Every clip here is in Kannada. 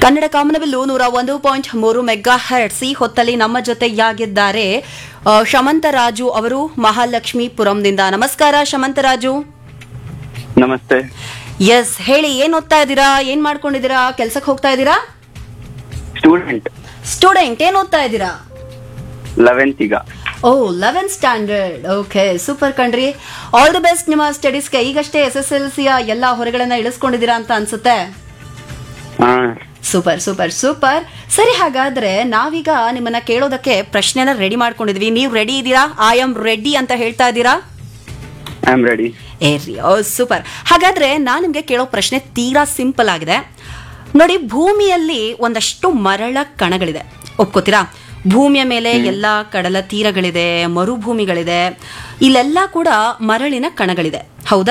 ಕನ್ನಡ ಕಾಮನಬಿಲ್ಲು 101.3 ಮೆಗಾ ಹರ್ಟ್ಸ್. ಈ ಹೊತ್ತಲ್ಲಿ ನಮ್ಮ ಜೊತೆಯಾಗಿದ್ದಾರೆ ಶಮಂತರಾಜು ಅವರು ಮಹಾಲಕ್ಷ್ಮೀಪುರಂದಿಂದ. ನಮಸ್ಕಾರ ಶಮಂತರಾಜು. ನಮಸ್ತೆ. ಎಸ್, ಹೇಳಿ, ಏನ್ ಓದ್ತಾ ಇದ್ದೀರಾ, ಏನ್ ಮಾಡ್ಕೊಂಡಿದ್ದೀರಾ, ಕೆಲ್ಸಕ್ಕೆ ಹೋಗ್ತಾ ಇದ್ದೀರಾ? ಸ್ಟೂಡೆಂಟ್. ಏನ್ ಓದ್ತಾ ಇದ್ದೀರಾ? 11th ಈಗ. ಓ, 11th ಸ್ಟ್ಯಾಂಡರ್ಡ್. ಓಕೆ, ಸೂಪರ್ ಕಣ್ರಿ. ಆಲ್ ದಿ ಬೆಸ್ಟ್ ನಿಮ್ಮ ಸ್ಟಡೀಸ್ಗೆ. ಈಗಷ್ಟೇ SSLC ಎಲ್ಲ ಹೊರಗಳನ್ನ ಇಳಿಸ್ಕೊಂಡಿದ್ದೀರಾ ಅಂತ ಅನ್ಸುತ್ತೆ. Super super super. ಸರಿ, ಹಾಗಾದ್ರೆ ನಾವೀಗ ನಿಮ್ಮನ್ನ ಕೇಳೋದಕ್ಕೆ ಪ್ರಶ್ನೆನ ರೆಡಿ ಮಾಡ್ಕೊಂಡಿದ್ವಿ. ನೀವು ರೆಡಿ ಇದ್ದೀರಾ? ಐ ಆಮ್ ರೆಡಿ ಅಂತ ಹೇಳ್ತಾ ಇದ್ದೀರಾ? I am ready. O super. ಹಾಗಾದ್ರೆ ನಾನು ನಿಮ್ಗೆ ಕೇಳೋ ಪ್ರಶ್ನೆ ತೀರಾ ಸಿಂಪಲ್ ಆಗಿದೆ ನೋಡಿ. ಭೂಮಿಯಲ್ಲಿ ಒಂದಷ್ಟು ಮರಳ ಕಣಗಳಿದೆ, ಒಪ್ಕೋತೀರಾ? ಭೂಮಿಯ ಮೇಲೆ ಎಲ್ಲಾ ಕಡಲ ತೀರಗಳಿದೆ, ಮರುಭೂಮಿಗಳಿದೆ, ಇಲ್ಲೆಲ್ಲ ಕೂಡ ಮರಳಿನ ಕಣಗಳಿದೆ, ಹೌದಾ?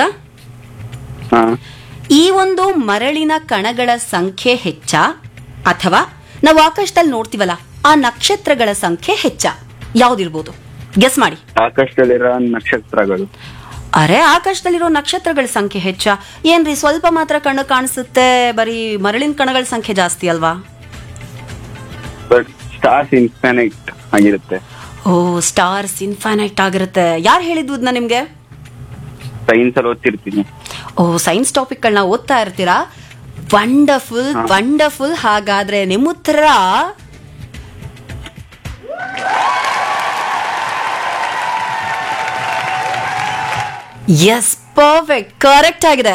ಈ ಒಂದು ಮರಳಿನ ಕಣಗಳ ಸಂಖ್ಯೆ ಹೆಚ್ಚ, ಅಥವಾ ನಾವು ಆಕಾಶದಲ್ಲಿ ನೋಡ್ತೀವಲ್ಲ ಆ ನಕ್ಷತ್ರಗಳ ಸಂಖ್ಯೆ ಹೆಚ್ಚ? ಯಾವ್ದಿರ್ಬೋದು? ಗೆಸ್ ಮಾಡಿ. ಆಕಾಶದಲ್ಲಿರೋ ನಕ್ಷತ್ರಗಳು. ಅರೆ, ಆಕಾಶದಲ್ಲಿರೋ ನಕ್ಷತ್ರಗಳ ಸಂಖ್ಯೆ ಹೆಚ್ಚ? ಏನ್ರಿ, ಸ್ವಲ್ಪ ಮಾತ್ರ ಕಣ್ಣು ಕಾಣಿಸುತ್ತೆ, ಬರೀ ಮರಳಿನ ಕಣಗಳ ಸಂಖ್ಯೆ ಜಾಸ್ತಿ ಅಲ್ವಾ? ಬಟ್ ಸ್ಟಾರ್ಸ್ ಇನ್ಫಿನೈಟ್ ಆಗಿರುತ್ತೆ. ಓ, ಸ್ಟಾರ್ಸ್ ಇನ್ಫಿನೈಟ್ ಆಗಿರುತ್ತೆ. ಯಾರು ಹೇಳಿದ್ದು ನಿಮ್ಗೆ? ಸೈನ್ಸ್ ಅಲ್ಲಿ ಓದ್ತಿರ್ತೀನಿ. ಓ, ಸೈನ್ಸ್ ಟಾಪಿಕ್ ಗಳನ್ನ ಓದ್ತಾ ಇರ್ತೀರಾ? Wonderful wonderful. ಹಾಗಾದ್ರೆ ನಿಮ್ಮ ಉತ್ತರ ಎಸ್, ಪರ್ಫೆಕ್ಟ್, ಕರೆಕ್ಟ್ ಆಗಿದೆ.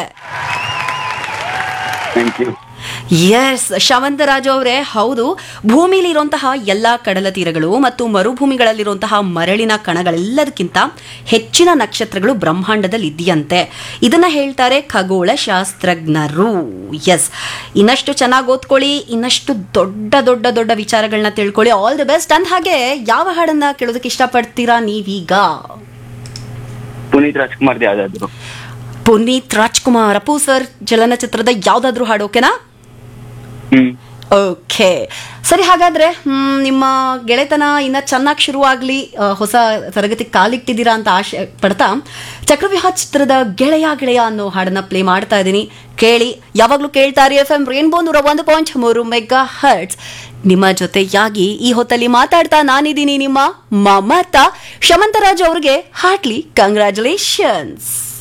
Thank you. ಎಸ್ ಶಮಂತರಾಜು ಅವರೇ, ಹೌದು. ಭೂಮಿಲಿ ಇರುವಂತಹ ಎಲ್ಲಾ ಕಡಲ ತೀರಗಳು ಮತ್ತು ಮರುಭೂಮಿಗಳಲ್ಲಿರುವಂತಹ ಮರಳಿನ ಕಣಗಳೆಲ್ಲದಕ್ಕಿಂತ ಹೆಚ್ಚಿನ ನಕ್ಷತ್ರಗಳು ಬ್ರಹ್ಮಾಂಡದಲ್ಲಿ ಇದೆಯಂತೆ. ಇದನ್ನ ಹೇಳ್ತಾರೆ ಖಗೋಳ ಶಾಸ್ತ್ರಜ್ಞರು. ಎಸ್, ಇನ್ನಷ್ಟು ಚೆನ್ನಾಗಿ ಓದ್ಕೊಳ್ಳಿ, ಇನ್ನಷ್ಟು ದೊಡ್ಡ ದೊಡ್ಡ ದೊಡ್ಡ ವಿಚಾರಗಳನ್ನ ತಿಳ್ಕೊಳ್ಳಿ. All the best. ಅಂದ ಹಾಗೆ, ಯಾವ ಹಾಡನ್ನ ಕೇಳೋದಕ್ಕೆ ಇಷ್ಟಪಡ್ತೀರಾ ನೀವೀಗ? ಪುನೀತ್ ರಾಜ್ಕುಮಾರ್ ಯಾವ್ದಾದ್ರು? ಪುನೀತ್ ರಾಜ್ಕುಮಾರ್, ಅಪ್ಪು ಸರ್ ಚಲನಚಿತ್ರದ ಯಾವ್ದಾದ್ರು ಹಾಡು ಓಕೆನಾ? ಓಕೆ, ಸರಿ. ಹಾಗಾದ್ರೆ ನಿಮ್ಮ ಗೆಳೆತನ ಇನ್ನ ಚೆನ್ನಾಗಿ ಶುರುವಾಗ್ಲಿ, ಹೊಸ ತರಗತಿ ಕಾಲಿಟ್ಟಿದ್ದೀರಾ ಅಂತ ಆಶೆ ಪಡ್ತಾ ಚಕ್ರವ್ಯೂಹ ಚಿತ್ರದ ಗೆಳೆಯ ಗೆಳೆಯ ಅನ್ನೋ ಹಾಡನ್ನ ಪ್ಲೇ ಮಾಡ್ತಾ ಇದ್ದೀನಿ. ಕೇಳಿ, ಯಾವಾಗ್ಲೂ ಕೇಳ್ತಾರೆ FM ರೇನ್ಬೋ 101.3 ಮೆಗಾ ಹರ್ಟ್ಸ್. ನಿಮ್ಮ ಜೊತೆಯಾಗಿ ಈ ಹೊತ್ತಲ್ಲಿ ಮಾತಾಡ್ತಾ ನಾನಿದ್ದೀನಿ ನಿಮ್ಮ ಮಮತಾ. ಶಮಂತರಾಜ್ ಅವ್ರಿಗೆ ಹಾರ್ಟ್ಲಿ ಕಂಗ್ರ್ಯಾಚುಲೇಷನ್ಸ್.